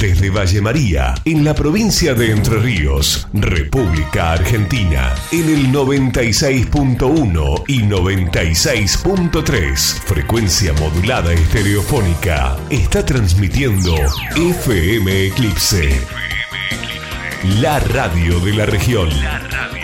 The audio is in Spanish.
Desde Valle María, en la provincia de Entre Ríos, República Argentina, en el 96.1 y 96.3, frecuencia modulada estereofónica, está transmitiendo FM Eclipse, la radio de la región.